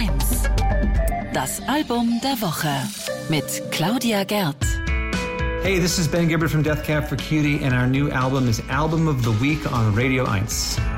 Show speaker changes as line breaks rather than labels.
1. Das Album der Woche mit Claudia Gerd.
Hey, this is Ben Gibbard from Death Cab for Cutie, and our new album is Album of the Week on Radio 1.